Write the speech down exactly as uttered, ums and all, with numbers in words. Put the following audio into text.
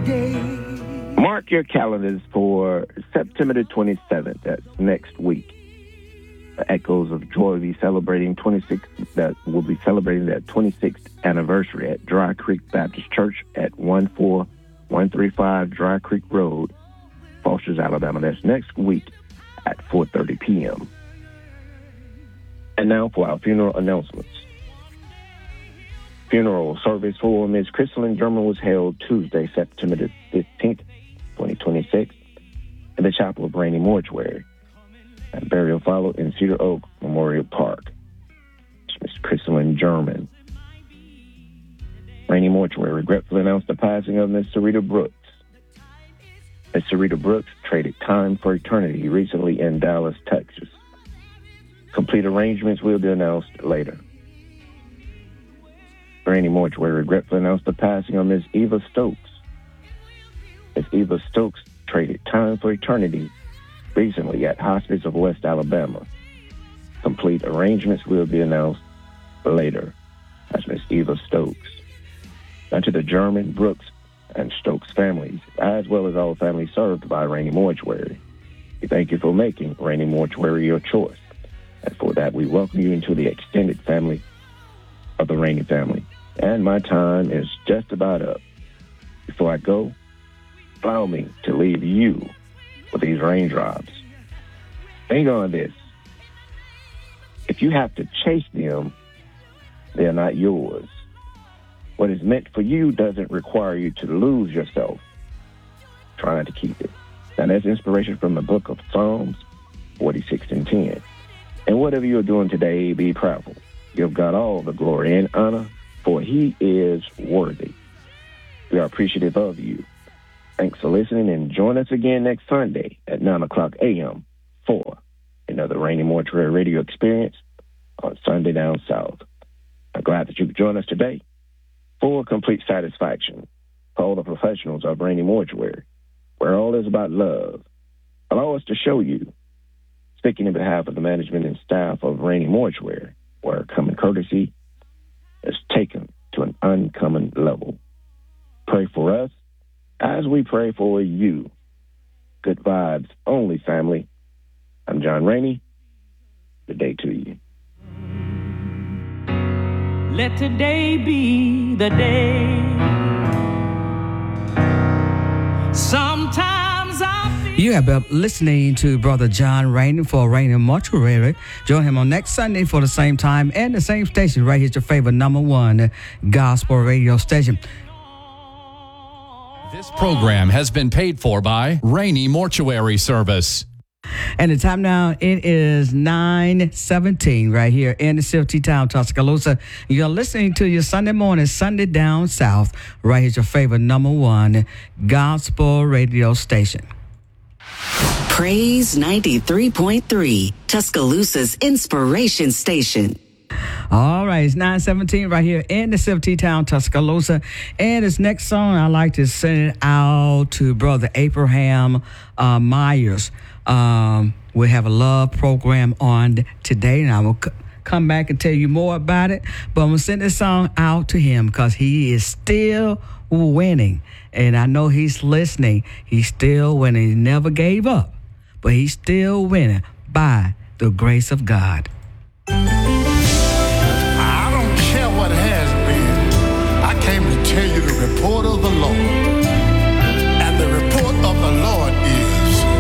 Mark your calendars for September the twenty-seventh. That's next week. The Echoes of Joy will be celebrating twenty-sixth. That will be celebrating their twenty-sixth anniversary at Dry Creek Baptist Church at one four one three five Dry Creek Road, Fosters, Alabama. That's next week at four thirty p.m. And now for our funeral announcements. Funeral service for Miz Crystalline German was held Tuesday, September the fifteenth, twenty twenty-six, in the chapel of Rainey Mortuary. And burial followed in Cedar Oak Memorial Park. Miz Crystalline German. Rainey Mortuary regretfully announced the passing of Miss Sarita Brooks. Miss Sarita Brooks traded time for eternity recently in Dallas, Texas. Complete arrangements will be announced later. Rainey Mortuary regretfully announced the passing of Miss Eva Stokes. Miss Eva Stokes traded time for eternity recently at Hospice of West Alabama. Complete arrangements will be announced later as Miss Eva Stokes. And to the German, Brooks, and Stokes families, as well as all families served by Rainey Mortuary, we thank you for making Rainey Mortuary your choice. And for that, we welcome you into the extended family of the Rainey family. And my time is just about up. Before I go, allow me to leave you with these raindrops. Think on this. If you have to chase them, they're not yours. What is meant for you doesn't require you to lose yourself trying to keep it. Now, that's inspiration from the book of Psalms forty-six and ten. And whatever you're doing today, be proudful. Give God all the glory and honor, for he is worthy. We are appreciative of you. Thanks for listening, and join us again next Sunday at nine o'clock a.m. for another Rainey Mortuary Radio experience on Sunday Down South. I'm glad that you could join us today. For complete satisfaction, call the professionals of Rainey Mortuary, where all is about love. Allow us to show you, speaking in behalf of the management and staff of Rainey Mortuary, where common courtesy is taken to an uncommon level. Pray for us as we pray for you. Good vibes only, family. I'm John Rainey. Good day to you. Let today be the day. Sometimes I feel You have been listening to Brother John Rainey for Rainey Mortuary. Join him on next Sunday for the same time and the same station. Right here's your favorite number one gospel radio station. This program has been paid for by Rainey Mortuary Service. And the time now, it is nine seventeen right here in the city town, Tuscaloosa. You're listening to your Sunday morning, Sunday Down South. Right here's your favorite number one gospel radio station. Praise ninety-three point three, Tuscaloosa's inspiration station. All right, it's nine seventeen right here in the city town, Tuscaloosa. And this next song, I like to send it out to Brother Abraham uh, Myers. Um, we have a love program on today, and I will c- come back and tell you more about it. But I'm going to send this song out to him because he is still winning. And I know he's listening. He's still winning. He never gave up, but he's still winning by the grace of God. I don't care what has been. I came to tell you the report of the Lord.